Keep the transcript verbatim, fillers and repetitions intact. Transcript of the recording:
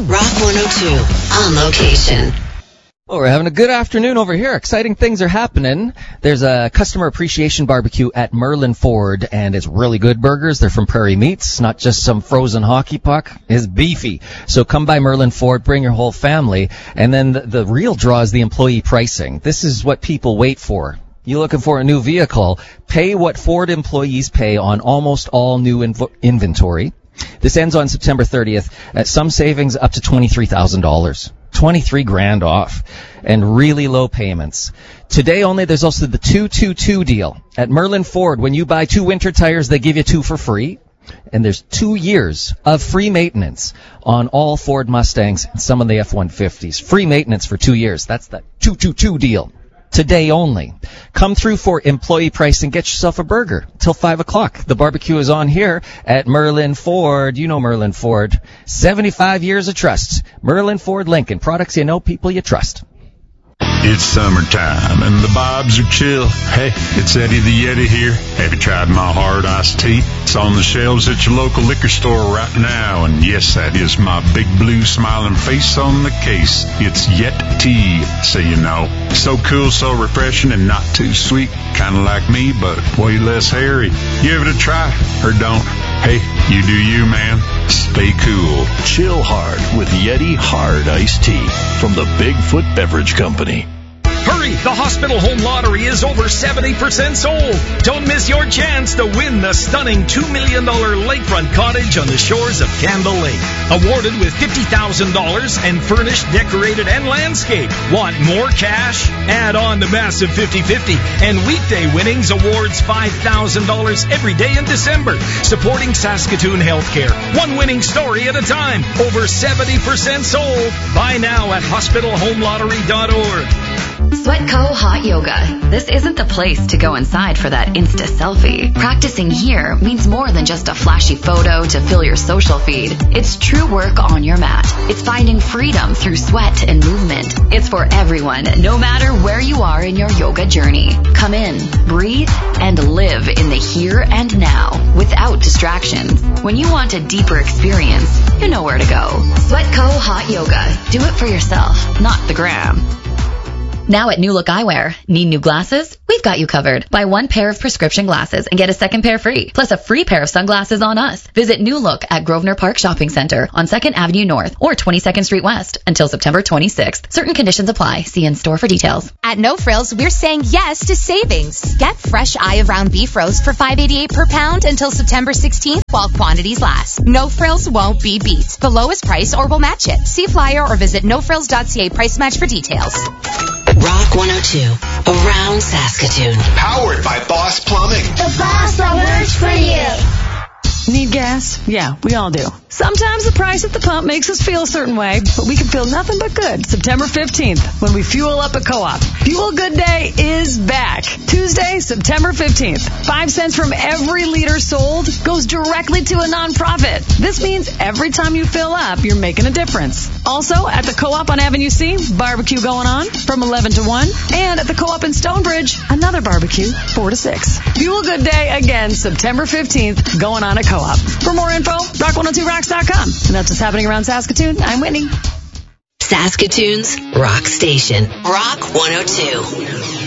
Rock one oh two, on location. Well, we're having a good afternoon over here. Exciting things are happening. There's a customer appreciation barbecue at Merlin Ford, and it's really good burgers. They're from Prairie Meats, not just some frozen hockey puck. It's beefy. So come by Merlin Ford, bring your whole family, and then the, the real draw is the employee pricing. This is what people wait for. You looking for a new vehicle? Pay what Ford employees pay on almost all new inv- inventory. This ends on September thirtieth at some savings up to twenty-three thousand dollars. twenty-three grand off and really low payments. Today only, there's also the two two two deal at Merlin Ford. When you buy two winter tires, they give you two for free. And there's two years of free maintenance on all Ford Mustangs and some of the F one fifties. Free maintenance for two years. That's the two two two deal. Today only. Come through for employee price and get yourself a burger till five o'clock. The barbecue is on here at Merlin Ford. You know Merlin Ford. seventy-five years of trust. Merlin Ford Lincoln. Products you know, people you trust. It's summertime and the vibes are chill. Hey, it's Eddie the Yeti here. Have you tried my hard iced tea? It's on the shelves at your local liquor store right now. And yes, that is my big blue smiling face on the case. It's Yet Tea, so you know. So cool, so refreshing, and not too sweet. Kind of like me, but way less hairy. Give it a try, or don't. Hey, you do you, man. Stay cool. Chill hard with Yeti Hard Iced Tea from the Bigfoot Beverage Company. Hurry! The Hospital Home Lottery is over seventy percent sold. Don't miss your chance to win the stunning two million dollars lakefront cottage on the shores of Campbell Lake. Awarded with fifty thousand dollars and furnished, decorated, and landscaped. Want more cash? Add on to Massive fifty fifty. And weekday winnings awards five thousand dollars every day in December. Supporting Saskatoon Healthcare. One winning story at a time. Over seventy percent sold. Buy now at hospital home lottery dot org. Sweatco Hot Yoga. This isn't the place to go inside for that Insta selfie. Practicing here means more than just a flashy photo to fill your social feed. It's true work on your mat. It's finding freedom through sweat and movement. It's for everyone, no matter where you are in your yoga journey. Come in, breathe, and live in the here and now without distractions. When you want a deeper experience, you know where to go. Sweatco Hot Yoga. Do it for yourself, not the gram. Now at New Look Eyewear, need new glasses? We've got you covered. Buy one pair of prescription glasses and get a second pair free, plus a free pair of sunglasses on us. Visit New Look at Grosvenor Park Shopping Center on second Avenue North or twenty-second Street West until September twenty-sixth. Certain conditions apply. See in store for details. At No Frills, we're saying yes to savings. Get fresh eye of round beef roast for five eighty-eight per pound until September sixteenth while quantities last. No Frills won't be beat. The lowest price or we'll match it. See flyer or visit no frills dot c a price match for details. Rock one oh two, around Saskatoon. Powered by Boss Plumbing. The boss that works for you. Need gas? Yeah, we all do. Sometimes the price at the pump makes us feel a certain way, but we can feel nothing but good September fifteenth when we fuel up at Co-op. Fuel Good Day is back. Tuesday, September fifteenth. Five cents from every liter sold goes directly to a nonprofit. This means every time you fill up, you're making a difference. Also, at the Co-op on Avenue C, barbecue going on from eleven to one. And at the Co-op in Stonebridge, another barbecue, four to six. Fuel Good Day again, September fifteenth, going on at Co-op. For more info, rock one oh two rocks dot com. And that's what's happening around Saskatoon. I'm Whitney. Saskatoon's Rock Station. Rock one oh two.